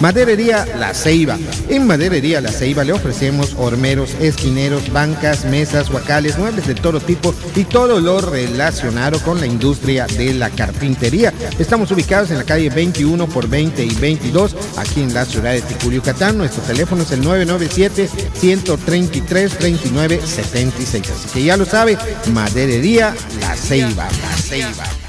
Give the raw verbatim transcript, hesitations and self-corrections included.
Maderería La Ceiba. En Maderería La Ceiba le ofrecemos hormeros, esquineros, bancas, mesas, huacales, muebles de todo tipo y todo lo relacionado con la industria de la carpintería. Estamos ubicados en la calle veintiuno por veinte y veintidós, aquí en la ciudad de Ticul, Yucatán. Nuestro teléfono es el nueve nueve siete, uno tres tres, tres nueve siete seis. Así que ya lo sabe, Maderería La Ceiba. La Ceiba.